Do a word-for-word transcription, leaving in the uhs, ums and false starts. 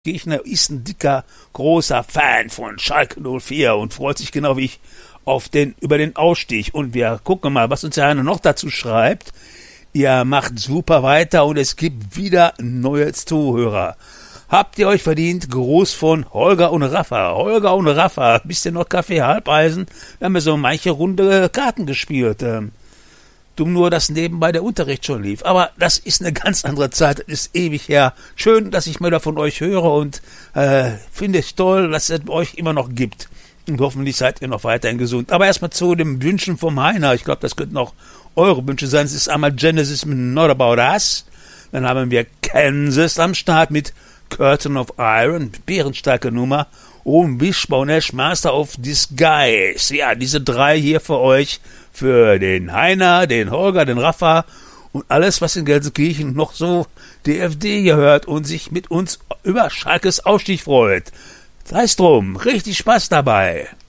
Gegner ist ein dicker, großer Fan von Schalke null vier und freut sich genau wie ich auf den, über den Ausstieg. Und wir gucken mal, was uns der Heiner noch dazu schreibt. Ihr macht super weiter und es gibt wieder neue Zuhörer. Habt ihr euch verdient? Gruß von Holger und Rafa. Holger und Rafa, wisst ihr noch Kaffee Halbeisen? Wir haben ja so manche Runde Karten gespielt. Ähm, dumm nur, dass nebenbei der Unterricht schon lief. Aber das ist eine ganz andere Zeit, das ist ewig her. Schön, dass ich mal da von euch höre und äh, finde es toll, dass es euch immer noch gibt. Und hoffentlich seid ihr noch weiterhin gesund. Aber erstmal zu den Wünschen vom Heiner. Ich glaube, das könnten auch eure Wünsche sein. Es ist einmal Genesis mit Not About Us. Dann haben wir Kansas am Start mit Curtain of Iron, bärenstarke Nummer. Und Wishbone Ash, Master of Disguise. Ja, diese drei hier für euch. Für den Heiner, den Holger, den Rafa und alles, was in Gelsenkirchen noch so D F D gehört und sich mit uns über Schalkes Ausstieg freut. Sei es drum, richtig Spaß dabei.